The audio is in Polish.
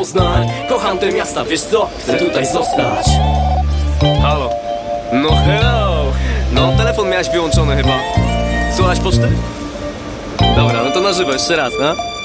Poznań. Kocham te miasta, wiesz co? Chcę tutaj zostać. Halo. No hello. No telefon miałeś wyłączony chyba. Słuchałeś poczty? Dobra, no to na żywo jeszcze raz, no.